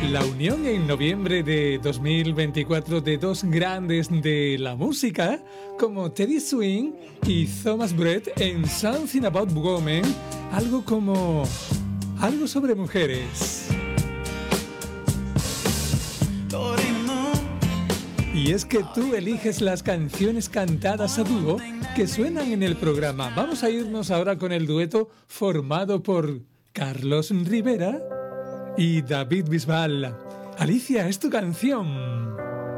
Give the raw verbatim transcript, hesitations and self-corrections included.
La unión en noviembre de dos mil veinticuatro de dos grandes de la música como Teddy Swing y Thomas Brett en Something About Women, algo como algo sobre mujeres. Y es que tú eliges las canciones cantadas a dúo que suenan en el programa. Vamos a irnos ahora con el dueto formado por Carlos Rivera y David Bisbal. Alicia, es tu canción.